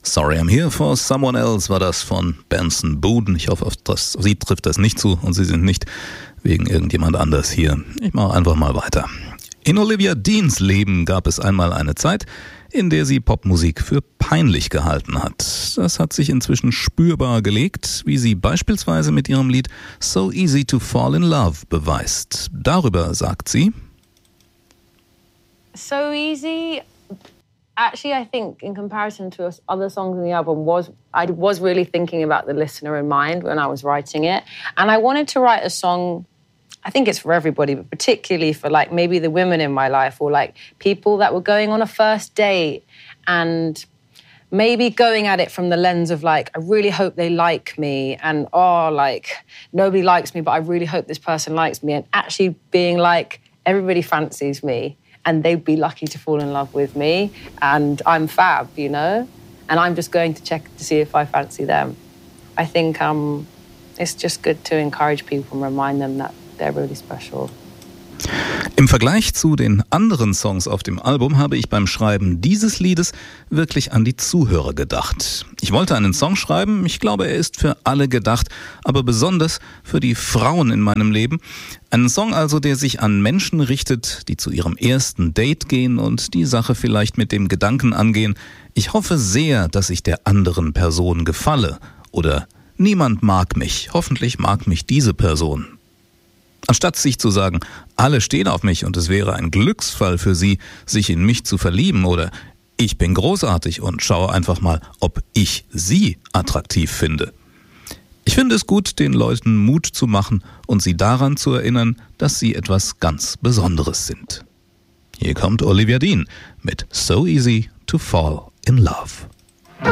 Sorry, I'm here for someone else war das von Benson Boone. Ich hoffe, auf Sie trifft das nicht zu und Sie sind nicht wegen irgendjemand anders hier. Ich mache einfach mal weiter. In Olivia Deans Leben gab es einmal eine Zeit, in der sie Popmusik für peinlich gehalten hat. Das hat sich inzwischen spürbar gelegt, wie sie beispielsweise mit ihrem Lied So Easy to Fall in Love beweist. Darüber sagt sie: So Easy, actually I think in comparison to other songs in the album, I was really thinking about the listener in mind when I was writing it. And I wanted to write a song, I think it's for everybody, but particularly for like maybe the women in my life or like people that were going on a first date and maybe going at it from the lens of like, I really hope they like me and like nobody likes me, but I really hope this person likes me, and actually being like, everybody fancies me and they'd be lucky to fall in love with me and I'm fab, you know? And I'm just going to check to see if I fancy them. I think it's just good to encourage people and remind them that they're really special. Im Vergleich zu den anderen Songs auf dem Album habe ich beim Schreiben dieses Liedes wirklich an die Zuhörer gedacht. Ich wollte einen Song schreiben, ich glaube, er ist für alle gedacht, aber besonders für die Frauen in meinem Leben. Einen Song also, der sich an Menschen richtet, die zu ihrem ersten Date gehen und die Sache vielleicht mit dem Gedanken angehen: Ich hoffe sehr, dass ich der anderen Person gefalle. Oder niemand mag mich, hoffentlich mag mich diese Person. Anstatt sich zu sagen, alle stehen auf mich und es wäre ein Glücksfall für sie, sich in mich zu verlieben, oder ich bin großartig und schaue einfach mal, ob ich sie attraktiv finde. Ich finde es gut, den Leuten Mut zu machen und sie daran zu erinnern, dass sie etwas ganz Besonderes sind. Hier kommt Olivia Dean mit So Easy to Fall in Love.